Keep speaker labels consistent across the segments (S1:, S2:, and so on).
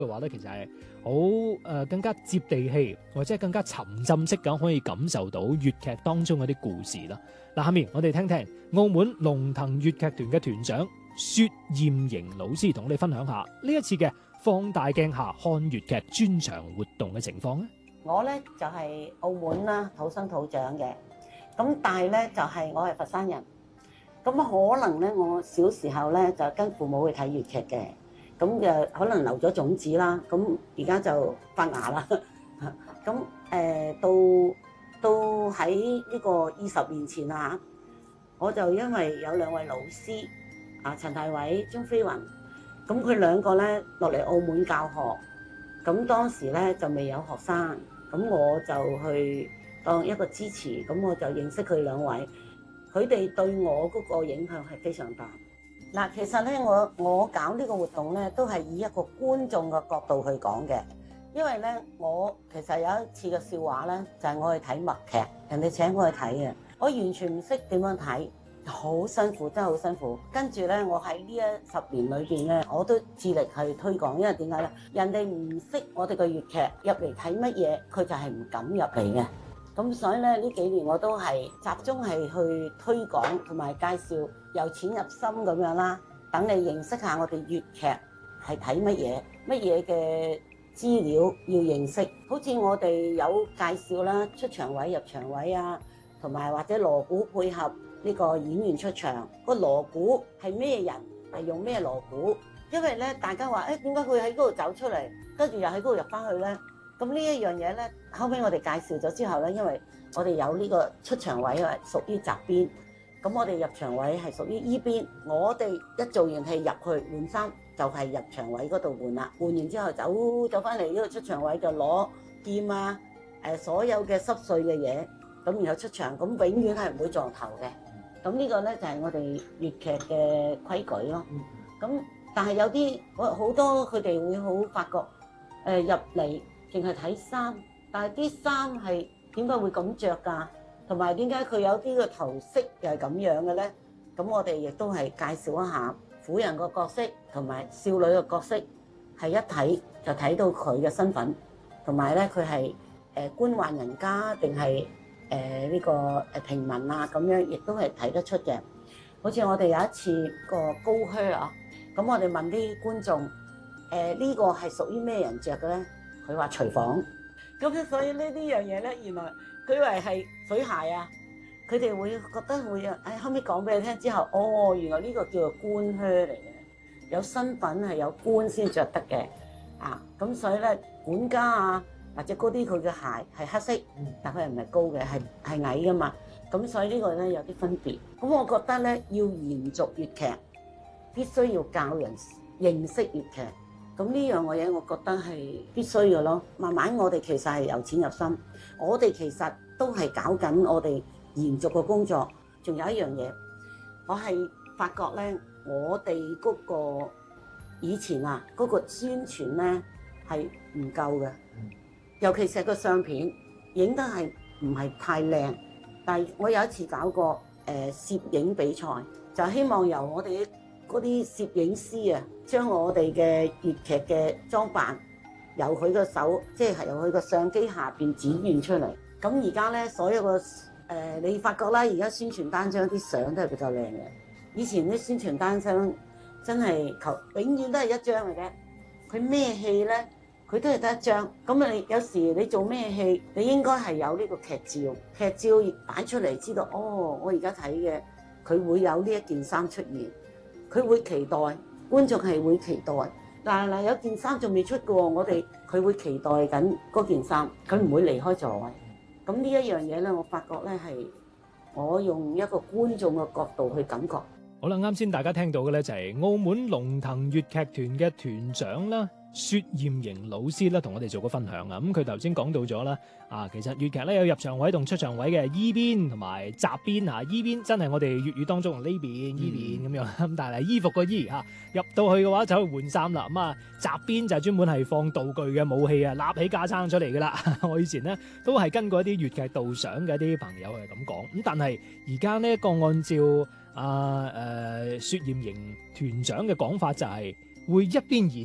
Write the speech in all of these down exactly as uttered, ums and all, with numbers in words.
S1: 嘅話咧，其實係好誒更加接地氣，或者係更加沉浸式咁可以感受到粵劇當中嗰啲故事啦。嗱，下面我哋聽聽澳門龍騰粵劇團嘅團長薛艷瑩老師同我哋分享下呢一次嘅放大鏡下看粵劇專場活動嘅情況咧。
S2: 我咧就係、是、澳門啦，土生土長嘅，咁但係咧就係、是、我係佛山人，咁可能咧我小時候咧就跟父母去睇粵劇嘅，咁就可能留咗種子啦，咁而家就發芽啦，咁誒、呃、到到喺呢個二十年前啊，我就因為有兩位老師啊，陳大偉、鍾飛雲，咁佢兩個咧落嚟澳門教學，咁當時咧就未有學生，咁我就去當一個支持，咁我就認識佢兩位，佢哋對我嗰個影響係非常大。嗱，其實咧我我搞呢個活動咧都係以一個觀眾嘅角度去講嘅。因為咧，我其實有一次嘅笑話咧，就係、是、我去睇默劇，人哋請我去睇嘅，我完全唔識點樣睇，好辛苦，真係好辛苦。跟住咧，我喺呢一十年裏邊咧，我都致力去推廣，因為點解咧？人哋唔識我哋嘅粵劇入嚟睇乜嘢，佢就係唔敢入嚟嘅。咁所以咧，呢幾年我都係集中係去推廣同埋介紹，由淺入深咁樣啦，等你認識下我哋粵劇係睇乜嘢，乜嘢嘅資料要認識，好似我哋有介紹啦，出場位、入場位啊，同埋或者鑼鼓配合呢個演員出場，個鑼鼓係咩人，係用咩鑼鼓？因為咧，大家話誒點解佢喺嗰度走出嚟，跟住又喺嗰度入翻去咧？咁呢一樣嘢咧，後尾我哋介紹咗之後咧，因為我哋有呢個出場位啊，屬於閘邊，咁我哋入場位係屬於依邊，我哋一做完戲入去換衫。就係入場位嗰度換啦，換完之後走走翻嚟呢個出場位就攞劍啊，誒所有嘅濕碎嘅嘢，咁然後出場，咁永遠係唔會撞頭嘅。咁呢個咧就係我哋粵劇嘅規矩咯。咁但係有啲好多佢哋會好發覺誒入嚟淨係睇衫，但係啲衫係點解會咁着㗎？同埋點解佢有啲個頭飾又係咁樣嘅咧？咁我哋亦都係介紹一下。婦人個角色同埋少女嘅角色係一睇就睇到佢嘅身份，同埋咧佢係誒官宦人家定係誒呢個誒平民啊，咁樣亦都係睇得出嘅。好似我哋有一次個高靴啊，咁我哋問啲觀眾誒、呃這個、呢個係屬於咩人着嘅咧？佢話廚房。咁所以呢呢樣嘢咧，原來佢以為係水鞋啊。佢哋會覺得會啊，誒後尾講俾你聽之後，哦，原來呢個叫做官靴嚟嘅，有身份係有官先着得嘅，啊，咁所以咧管家啊或者嗰啲佢嘅鞋係黑色，但佢係唔係高嘅，係係矮噶嘛，咁所以呢個咧有啲分別。咁我覺得咧要延續粵劇，必須要教人認識粵劇，咁呢樣嘅嘢我覺得係必須嘅咯。慢慢我哋其實係由淺入深，我哋其實都係搞緊我哋延續嘅工作，仲有一樣嘢，我係發覺咧，我哋嗰個以前啊，嗰個宣傳咧係唔夠嘅，尤其是個相片影得係唔係太靚。但係我有一次搞過誒攝影比賽，就希望由我哋嗰啲攝影師啊，將我哋嘅粵劇嘅裝扮由佢個手，即係由佢個相機下邊展現出嚟。咁而家咧，所有個誒、呃，你發覺啦，而家宣傳單張啲相都係比較靚嘅。以前啲宣傳單張真係求永遠都係一張嚟嘅。佢咩戲咧，佢都係得一張。咁啊，有時你做咩戲，你應該係有呢個劇照，劇照擺出嚟，知道哦，我而家睇嘅佢會有呢一件衫出現，佢會期待，觀眾係會期待。但係嗱，有件衫仲未出嘅喎，我哋佢會期待緊嗰件衫，佢唔會離開座位。咁呢一樣嘢咧，我發覺咧係我用一個觀眾嘅角度去感覺。
S1: 好啦，啱先大家聽到嘅咧就係澳門龍騰粵劇團嘅團長啦，薛艷瑩老師啦，同我哋做個分享啊。咁佢頭先講到咗啦，啊，其實粵劇咧有入場位同出場位嘅，依邊同埋閘邊啊。依邊真係我哋粵語當中呢邊依邊咁樣，咁但係衣服個衣嚇入到去嘅話就可以換衫啦。咁啊，閘邊就係專門係放道具嘅武器啊，立起架撐出嚟噶啦。我以前咧都係跟過一啲粵劇導賞嘅一啲朋友係咁講。咁但係而家呢個按照啊誒薛艷瑩團長嘅講法就係會一邊演一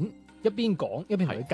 S1: 一邊講一邊同佢